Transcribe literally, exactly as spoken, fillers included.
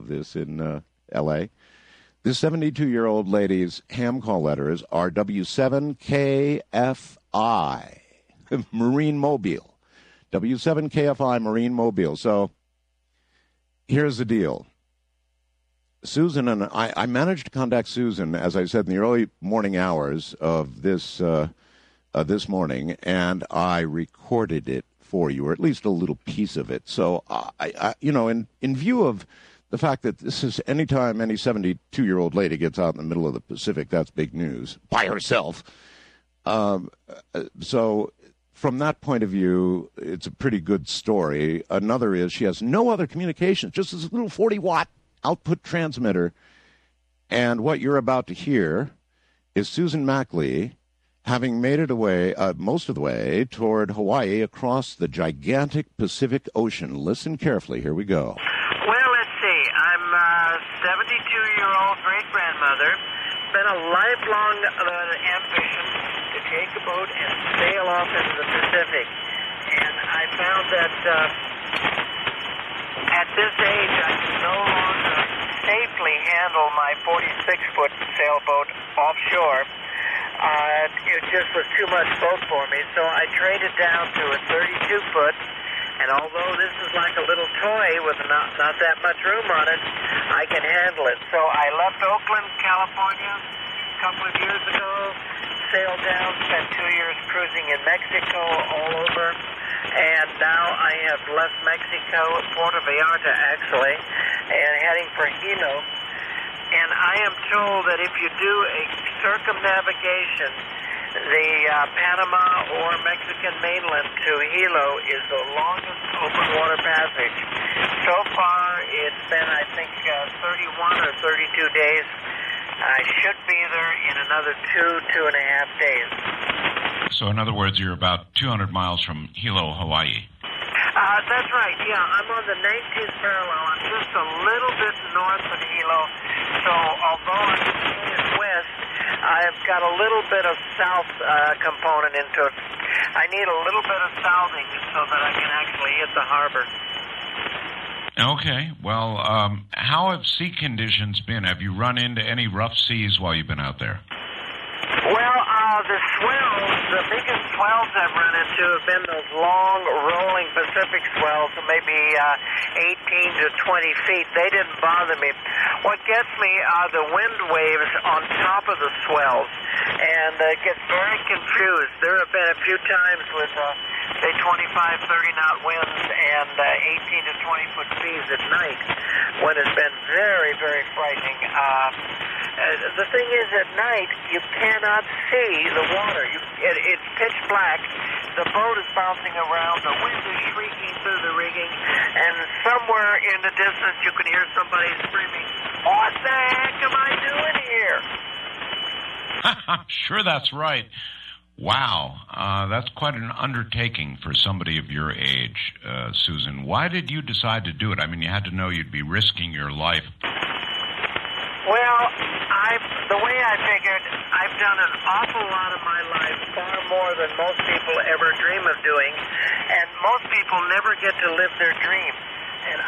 this in uh, L A. This seventy-two-year-old lady's ham call letters are W seven K F I, Marine Mobile. W seven K F I, Marine Mobile. So here's the deal. Susan and I, I managed to contact Susan, as I said, in the early morning hours of this uh, uh, this morning, and I recorded it for you, or at least a little piece of it. So, I, I you know, in, in view of the fact that this is anytime any seventy-two-year-old lady gets out in the middle of the Pacific, that's big news, by herself. Um, so from that point of view, it's a pretty good story. Another is she has no other communications, just this little forty-watt output transmitter. And what you're about to hear is Susan Mackley having made it away, uh, most of the way, toward Hawaii across the gigantic Pacific Ocean. Listen carefully. Here we go. Well, let's see. I'm a seventy-two-year-old great-grandmother. It's been a lifelong uh, ambition to take a boat and sail off into the Pacific. And I found that uh, at this age, I can no longer safely handle my forty-six-foot sailboat offshore. Uh, it just was too much boat for me, so I traded down to a thirty-two foot, and although this is like a little toy with not, not that much room on it, I can handle it. So I left Oakland, California a couple of years ago, sailed down, spent two years cruising in Mexico, all over, and now I have left Mexico, Puerto Vallarta actually, and heading for Hilo. And I am told that if you do a circumnavigation, the uh, Panama or Mexican mainland to Hilo is the longest open water passage. So far, it's been, I think, uh, thirty-one or thirty-two days. I should be there in another two, two and a half days. So, in other words, you're about two hundred miles from Hilo, Hawaii. Uh, that's right, yeah. I'm on the nineteenth parallel. I'm just a little bit north of Hilo. So, although I'm headed west, I've got a little bit of south uh, component into it. I need a little bit of southing so that I can actually hit the harbor. Okay. Well, um, how have sea conditions been? Have you run into any rough seas while you've been out there? Well, uh, the swells, the biggest swells I've run into have been those long, rolling Pacific swells, maybe uh, eighteen to twenty feet. They didn't bother me. What gets me are the wind waves on top of the swells, and uh, get very confused. There have been a few times with, uh, say, twenty-five, thirty knot winds and uh, eighteen to twenty foot seas at night, when it's been very, very frightening. Uh, Uh, the thing is, at night, you cannot see the water. You, it, it's pitch black. The boat is bouncing around. The wind is shrieking through the rigging. And somewhere in the distance, you can hear somebody screaming, "What the heck am I doing here?" Sure, that's right. Wow, uh, that's quite an undertaking for somebody of your age, uh, Susan. Why did you decide to do it? I mean, you had to know you'd be risking your life. Well, I've, the way I figured, I've done an awful lot of my life, far more than most people ever dream of doing, and most people never get to live their dreams.